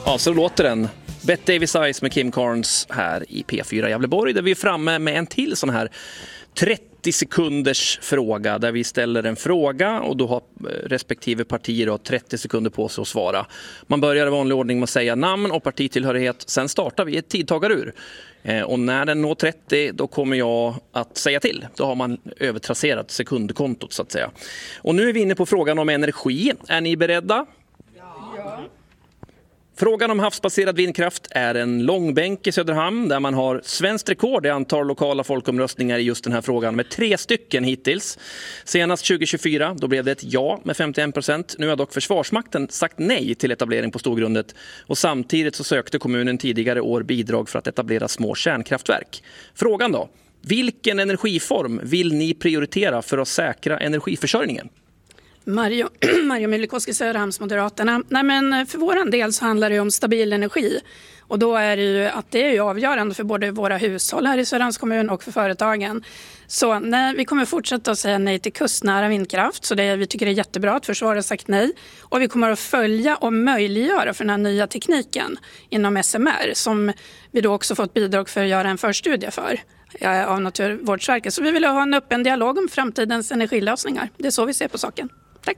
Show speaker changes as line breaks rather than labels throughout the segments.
Ja, så låter den. Bette Davis Eyes med Kim Carnes här i P4 Gävleborg, där vi är framme med en till sån här 30 sekunders fråga, där vi ställer en fråga och då har respektive partier 30 sekunder på sig att svara. Man börjar i vanlig ordning med att säga namn och partitillhörighet, sen startar vi ett tidtagarur. Och när den når 30, då kommer jag att säga till. Då har man övertrasserat sekundkontot så att säga. Och nu är vi inne på frågan om energi. Är ni beredda? Ja. Frågan om havsbaserad vindkraft är en långbänk i Söderhamn där man har svenskt rekord i antal lokala folkomröstningar i just den här frågan med 3 stycken hittills. Senast 2024, då blev det ett ja med 51%. Nu har dock Försvarsmakten sagt nej till etablering på Storgrundet och samtidigt så sökte kommunen tidigare år bidrag för att etablera små kärnkraftverk. Frågan då, vilken energiform vill ni prioritera för att säkra energiförsörjningen?
Mario Myllykoski, Söderhamnsmoderaterna. Nej, men för våran del så handlar det om stabil energi. Och då är det ju att det är ju avgörande för både våra hushåll här i Söderhamns kommun och för företagen. Så nej, vi kommer fortsätta att säga nej till kustnära vindkraft. Så vi tycker det är jättebra att försvaret har sagt nej. Och vi kommer att följa och möjliggöra för den här nya tekniken inom SMR. Som vi då också fått bidrag för att göra en förstudie för av Naturvårdsverket. Så vi vill ha en öppen dialog om framtidens energilösningar. Det är så vi ser på saken. Tack.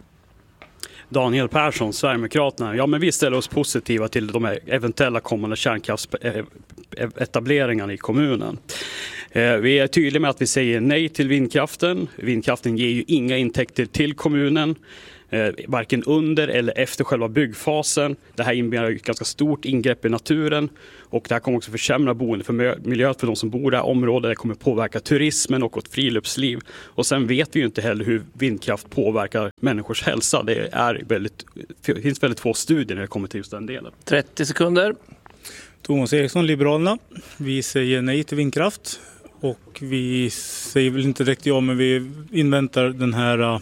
Daniel Persson, Sverigedemokraterna. Ja, men vi ställer oss positiva till de här eventuella kommande kärnkraftsetableringarna i kommunen. Vi är tydliga med att vi säger nej till vindkraften. Vindkraften ger ju inga intäkter till kommunen, varken under eller efter själva byggfasen. Det här innebär ett ganska stort ingrepp i naturen och det här kommer också försämra boende för miljön för de som bor i det här området. Det kommer påverka turismen och friluftsliv. Och sen vet vi ju inte heller hur vindkraft påverkar människors hälsa. Det finns väldigt få studier när det kommer till just den delen.
30 sekunder.
Thomas Eriksson, Liberalerna. Vi säger nej till vindkraft och vi säger väl inte direkt ja, men vi inväntar den här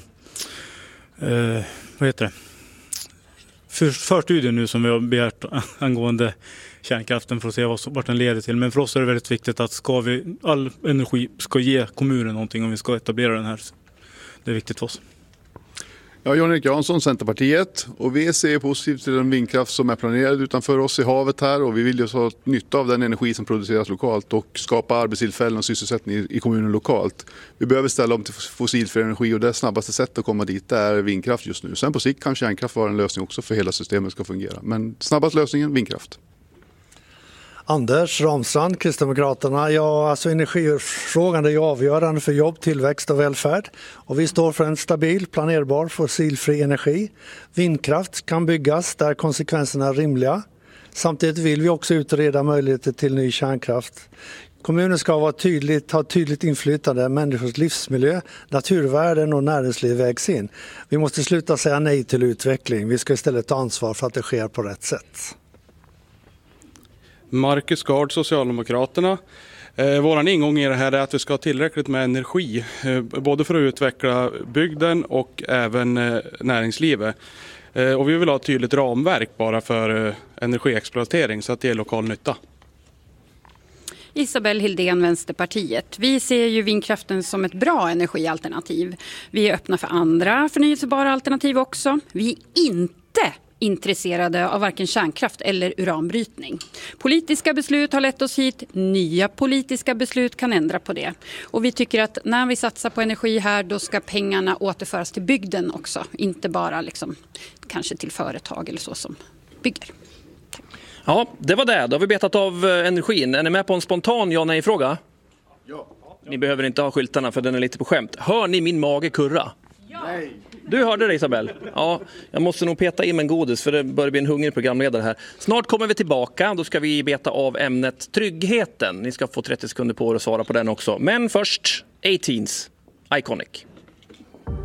förstudien nu som vi har begärt angående kärnkraften för att se vart den leder till. Men för oss är det väldigt viktigt att all energi ska ge kommunen någonting om vi ska etablera den här. Det är viktigt för oss.
Ja, Jan-Erik Jansson, Centerpartiet, och vi ser positivt till den vindkraft som är planerad utanför oss i havet här och vi vill ju ha nytta av den energi som produceras lokalt och skapa arbetstillfällen och sysselsättning i kommunen lokalt. Vi behöver ställa om till fossilfri energi och det snabbaste sättet att komma dit är vindkraft just nu. Sen på sikt kan kärnkraft vara en lösning också för hela systemet ska fungera, men snabbast lösningen vindkraft.
Anders Ramstrand, Kristdemokraterna. Ja, alltså energifrågan är ju avgörande för jobb, tillväxt och välfärd. Och vi står för en stabil, planerbar, fossilfri energi. Vindkraft kan byggas där konsekvenserna är rimliga. Samtidigt vill vi också utreda möjligheter till ny kärnkraft. Kommunen ska ha tydligt inflytande, människors livsmiljö, naturvärden och näringsliv vägs in. Vi måste sluta säga nej till utveckling. Vi ska istället ta ansvar för att det sker på rätt sätt.
Marcus Gard, Socialdemokraterna. Våran ingång i det här är att vi ska ha tillräckligt med energi, både för att utveckla bygden och även näringslivet. Och vi vill ha ett tydligt ramverk bara för energiexploatering så att det är lokal nytta.
Isabel Hildén, Vänsterpartiet. Vi ser ju vindkraften som ett bra energialternativ. Vi är öppna för andra förnyelsebara alternativ också. Vi är inte intresserade av varken kärnkraft eller uranbrytning. Politiska beslut har lett oss hit. Nya politiska beslut kan ändra på det. Och vi tycker att när vi satsar på energi här, då ska pengarna återföras till bygden också. Inte bara kanske till företag eller så som bygger. Tack.
Ja, det var det. Då har vi betat av energin. Är ni med på en spontan ja-nej-fråga? Ja. Ni behöver inte ha skyltarna för den är lite på skämt. Hör ni min mage kurra? Ja. Nej. Du hörde det, Isabel. Ja, jag måste nog peta in en godis för det börjar bli en hungrig programledare här. Snart kommer vi tillbaka. Då ska vi beta av ämnet tryggheten. Ni ska få 30 sekunder på er att svara på den också. Men först, 18s. Iconic.